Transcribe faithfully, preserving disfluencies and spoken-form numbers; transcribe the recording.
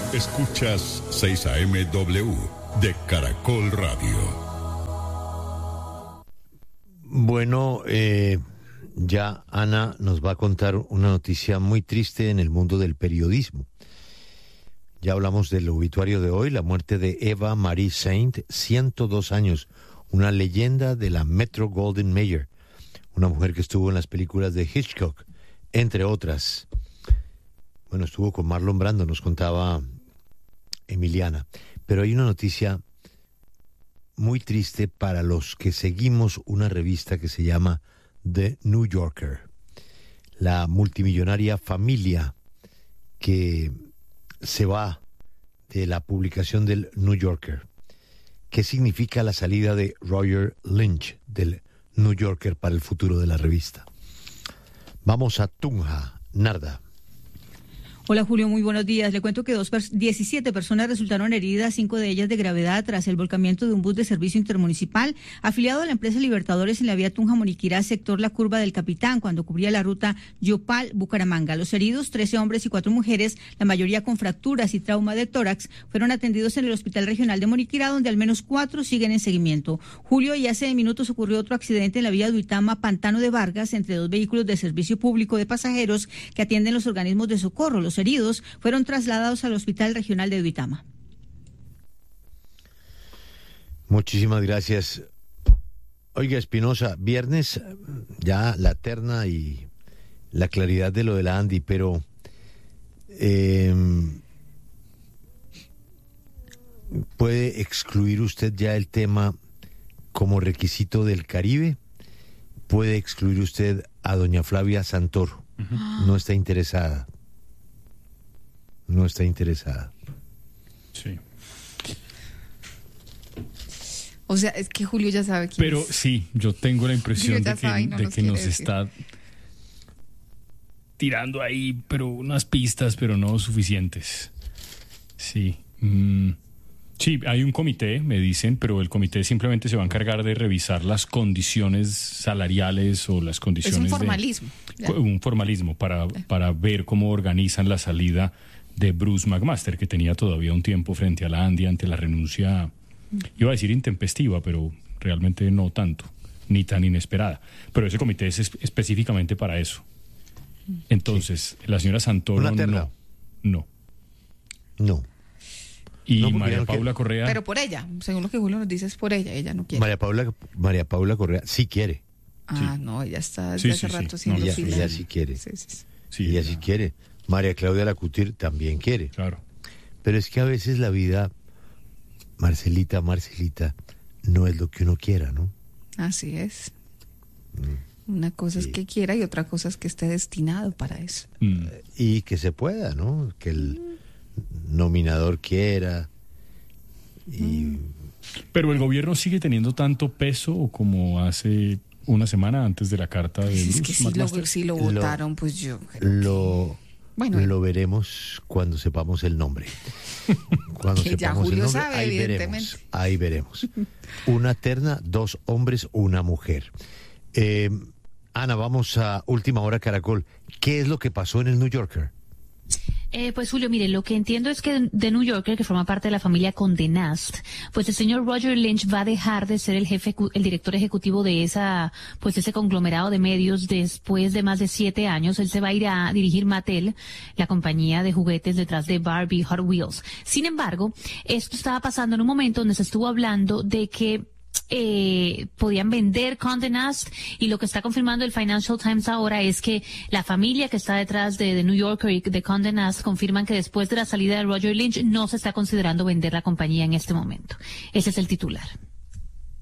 Escuchas seis A M W de Caracol Radio. Bueno, eh, ya Ana nos va a contar una noticia muy triste en el mundo del periodismo. Ya hablamos del obituario de hoy, la muerte de Eva Marie Saint, ciento dos años, una leyenda de la Metro Goldwyn Mayer, una mujer que estuvo en las películas de Hitchcock, entre otras. Bueno, estuvo con Marlon Brando, nos contaba Emiliana. Pero hay una noticia muy triste para los que seguimos una revista que se llama The New Yorker. La multimillonaria familia que se va de la publicación del New Yorker. ¿Qué significa la salida de Roger Lynch del New Yorker para el futuro de la revista? Vamos a Tunja, Narda. Hola Julio, muy buenos días. Le cuento que dos pers- diecisiete personas resultaron heridas, cinco de ellas de gravedad, tras el volcamiento de un bus de servicio intermunicipal afiliado a la empresa Libertadores en la vía Tunja-Moniquirá, sector La Curva del Capitán, cuando cubría la ruta Yopal-Bucaramanga. Los heridos, trece hombres y cuatro mujeres, la mayoría con fracturas y trauma de tórax, fueron atendidos en el Hospital Regional de Moniquirá, donde al menos cuatro siguen en seguimiento. Julio, y hace minutos ocurrió otro accidente en la vía Duitama-Pantano de Vargas, entre dos vehículos de servicio público de pasajeros que atienden los organismos de socorro. Los heridos fueron trasladados al Hospital Regional de Duitama. Muchísimas gracias. Oiga, Espinosa, viernes ya la terna y la claridad de lo de la Andy, pero eh, ¿puede excluir usted ya el tema como requisito del Caribe? ¿Puede excluir usted a doña Flavia Santoro? Uh-huh. No está interesada. No está interesada. Sí. O sea, es que Julio ya sabe quién Pero es. sí, yo tengo la impresión de que, sabe, no de nos, que nos decir. está tirando ahí, pero unas pistas, pero no suficientes. Sí. Mm. Sí, hay un comité, me dicen, pero el comité simplemente se va a encargar de revisar las condiciones salariales o las condiciones. Es un formalismo. De, un formalismo para, para ver cómo organizan la salida de Bruce McMaster, que tenía todavía un tiempo frente a la Andy ante la renuncia, iba a decir intempestiva, pero realmente no tanto, ni tan inesperada. Pero ese comité es es específicamente para eso. Entonces, sí. La señora Santoro no. No. No. Y no, María Paula que... Correa. Pero por ella, según lo que Julio nos dice, es por ella, ella no quiere. María Paula, María Paula Correa sí quiere. Ah, sí. No, ella está desde sí, hace sí, rato sí. haciendo no, fila. Ella sí quiere. Sí, sí, sí. Sí, ella ya. sí quiere. María Claudia Lacutir también quiere. Claro. Pero es que a veces la vida, Marcelita, Marcelita, no es lo que uno quiera, ¿no? Así es. Mm. Una cosa sí. es que quiera y otra cosa es que esté destinado para eso. Mm. Y que se pueda, ¿no? Que el nominador quiera. Y... Mm. Pero el gobierno sigue teniendo tanto peso como hace una semana antes de la carta de es Bruce que si McMaster. lo, si lo votaron, pues yo creo lo, que... bueno, lo veremos cuando sepamos el nombre. Cuando que sepamos ya Julio el nombre, sabe, ahí evidentemente. veremos, ahí veremos. Una terna, dos hombres, una mujer. Eh, Ana, vamos a Última Hora Caracol. ¿Qué es lo que pasó en el New Yorker? Eh, pues Julio, mire, lo que entiendo es que The New Yorker, que forma parte de la familia Condé Nast, pues el señor Roger Lynch va a dejar de ser el jefe, el director ejecutivo de esa, pues ese conglomerado de medios después de más de siete años. Él se va a ir a dirigir Mattel, la compañía de juguetes detrás de Barbie Hot Wheels. Sin embargo, esto estaba pasando en un momento donde se estuvo hablando de que Eh, podían vender Condé Nast, y lo que está confirmando el Financial Times ahora es que la familia que está detrás de The New Yorker y de Condé Nast confirman que después de la salida de Roger Lynch no se está considerando vender la compañía en este momento. Ese es el titular.